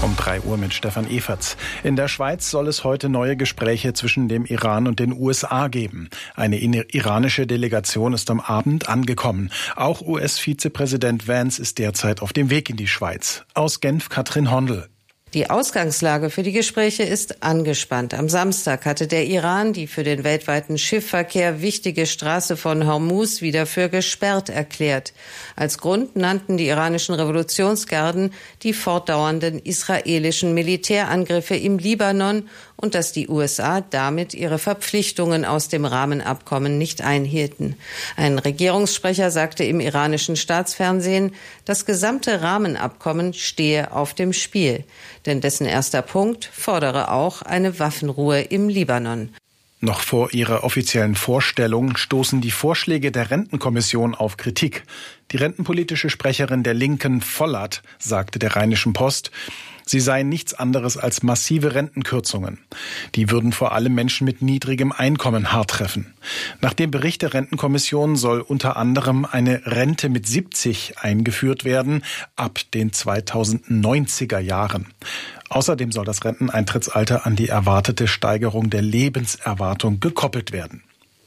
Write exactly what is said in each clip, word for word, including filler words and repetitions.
um drei Uhr mit Stefan Eferts. In der Schweiz soll es heute neue Gespräche zwischen dem Iran und den U S A geben. Eine iranische Delegation ist am Abend angekommen. Auch U S-Vizepräsident Vance ist derzeit auf dem Weg in die Schweiz. Aus Genf Katrin Hondel. Die Ausgangslage für die Gespräche ist angespannt. Am Samstag hatte der Iran die für den weltweiten Schiffverkehr wichtige Straße von Hormuz wieder für gesperrt erklärt. Als Grund nannten die iranischen Revolutionsgarden die fortdauernden israelischen Militärangriffe im Libanon und dass die U S A damit ihre Verpflichtungen aus dem Rahmenabkommen nicht einhielten. Ein Regierungssprecher sagte im iranischen Staatsfernsehen, das gesamte Rahmenabkommen stehe auf dem Spiel. Denn dessen erster Punkt fordere auch eine Waffenruhe im Libanon. Noch vor ihrer offiziellen Vorstellung stoßen die Vorschläge der Rentenkommission auf Kritik. Die rentenpolitische Sprecherin der Linken, Vollert, sagte der Rheinischen Post, sie seien nichts anderes als massive Rentenkürzungen. Die würden vor allem Menschen mit niedrigem Einkommen hart treffen. Nach dem Bericht der Rentenkommission soll unter anderem eine Rente mit siebzig eingeführt werden, ab den zweitausendneunziger Jahren. Außerdem soll das Renteneintrittsalter an die erwartete Steigerung der Lebenserwartung gekoppelt werden.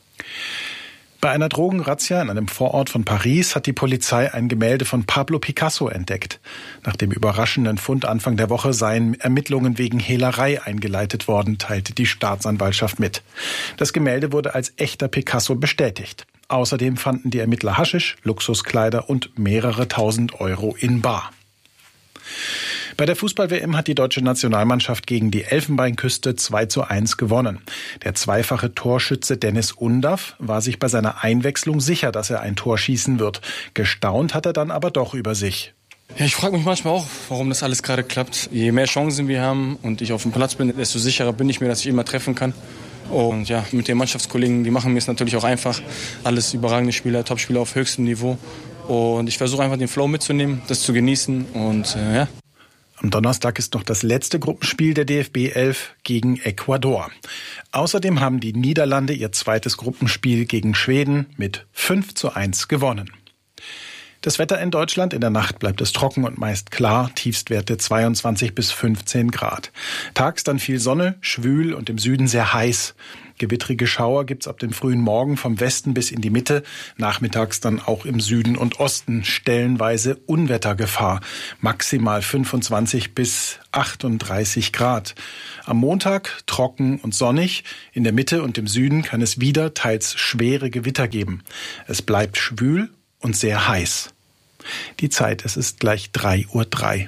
Bei einer Drogenrazzia in einem Vorort von Paris hat die Polizei ein Gemälde von Pablo Picasso entdeckt. Nach dem überraschenden Fund Anfang der Woche seien Ermittlungen wegen Hehlerei eingeleitet worden, teilte die Staatsanwaltschaft mit. Das Gemälde wurde als echter Picasso bestätigt. Außerdem fanden die Ermittler Haschisch, Luxuskleider und mehrere tausend Euro in bar. Bei der Fußball-W M hat die deutsche Nationalmannschaft gegen die Elfenbeinküste zwei zu eins gewonnen. Der zweifache Torschütze Dennis Undaff war sich bei seiner Einwechslung sicher, dass er ein Tor schießen wird. Gestaunt hat er dann aber doch über sich. Ja, ich frage mich manchmal auch, warum das alles gerade klappt. Je mehr Chancen wir haben und ich auf dem Platz bin, desto sicherer bin ich mir, dass ich immer treffen kann. Und ja, mit den Mannschaftskollegen, die machen mir es natürlich auch einfach. Alles überragende Spieler, Topspieler auf höchstem Niveau. Und ich versuche einfach den Flow mitzunehmen, das zu genießen und äh, ja. Am Donnerstag ist noch das letzte Gruppenspiel der D F B elf gegen Ecuador. Außerdem haben die Niederlande ihr zweites Gruppenspiel gegen Schweden mit fünf zu eins gewonnen. Das Wetter in Deutschland: In der Nacht bleibt es trocken und meist klar, Tiefstwerte zweiundzwanzig bis fünfzehn Grad. Tags dann viel Sonne, schwül und im Süden sehr heiß. Gewittrige Schauer gibt's ab dem frühen Morgen vom Westen bis in die Mitte. Nachmittags dann auch im Süden und Osten stellenweise Unwettergefahr. Maximal fünfundzwanzig bis achtunddreißig Grad. Am Montag trocken und sonnig. In der Mitte und im Süden kann es wieder teils schwere Gewitter geben. Es bleibt schwül und sehr heiß. Die Zeit, es ist gleich drei Uhr drei.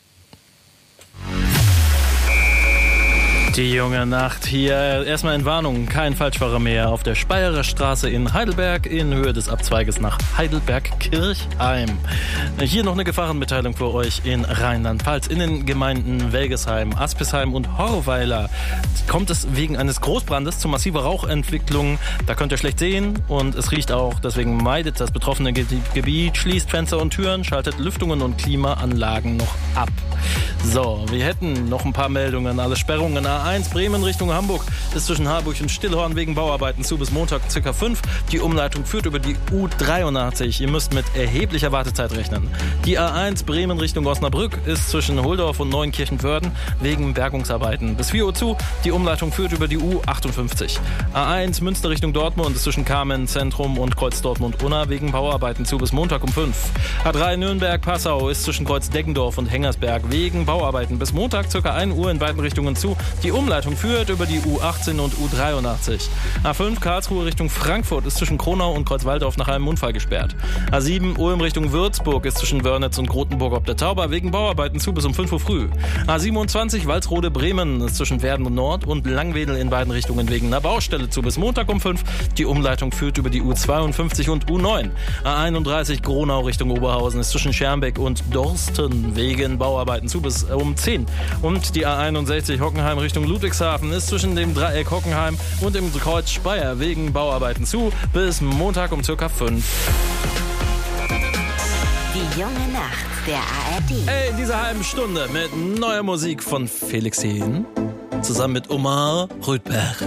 Die junge Nacht hier. Erstmal in Warnung, kein Falschfahrer mehr auf der Speyerer Straße in Heidelberg in Höhe des Abzweiges nach Heidelberg-Kirchheim. Hier noch eine Gefahrenmitteilung für euch in Rheinland-Pfalz. In den Gemeinden Welgesheim, Aspisheim und Horweiler kommt es wegen eines Großbrandes zu massiver Rauchentwicklung. Da könnt ihr schlecht sehen und es riecht auch. Deswegen meidet das betroffene Gebiet, schließt Fenster und Türen, schaltet Lüftungen und Klimaanlagen noch ab. So, wir hätten noch ein paar Meldungen. Alle Sperrungen. A eins Bremen Richtung Hamburg ist zwischen Harburg und Stillhorn wegen Bauarbeiten zu bis Montag ca. fünf. Die Umleitung führt über die U dreiundachtzig. Ihr müsst mit erheblicher Wartezeit rechnen. Die A eins Bremen Richtung Osnabrück ist zwischen Holdorf und Neunkirchen-Wörden wegen Bergungsarbeiten bis vier Uhr zu. Die Umleitung führt über die U achtundfünfzig. A eins Münster Richtung Dortmund ist zwischen Kamen Zentrum und Kreuz Dortmund-Unna wegen Bauarbeiten zu bis Montag um fünf. A drei Nürnberg-Passau ist zwischen Kreuz Deggendorf und Hengersberg wegen Bauarbeiten bis Montag ca. ein Uhr in beiden Richtungen zu. Die Umleitung führt über die U achtzehn und U dreiundachtzig. A fünf Karlsruhe Richtung Frankfurt ist zwischen Kronau und Kreuzwaldorf nach einem Unfall gesperrt. A sieben Ulm Richtung Würzburg ist zwischen Wörnitz und Grotenburg ob der Tauber wegen Bauarbeiten zu bis um fünf Uhr früh. A siebenundzwanzig Walsrode Bremen ist zwischen Werden und Nord und Langwedel in beiden Richtungen wegen einer Baustelle zu bis Montag um fünf. Die Umleitung führt über die U zweiundfünfzig und U neun. A einunddreißig Gronau Richtung Oberhausen ist zwischen Schermbeck und Dorsten wegen Bauarbeiten zu bis um zehn. Und die A einundsechzig Hockenheim Richtung Ludwigshafen ist zwischen dem Dreieck Hockenheim und dem Kreuz Speyer wegen Bauarbeiten zu bis Montag um circa fünf. Die junge Nacht der A R D. Ey, in dieser halben Stunde mit neuer Musik von Felix Jähn zusammen mit Omar Rüdberg.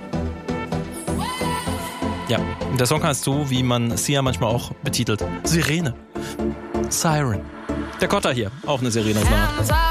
Ja, der Song heißt so, wie man Sia manchmal auch betitelt. Sirene. Siren. Der Kotter hier, auch eine Sirenenausnahme.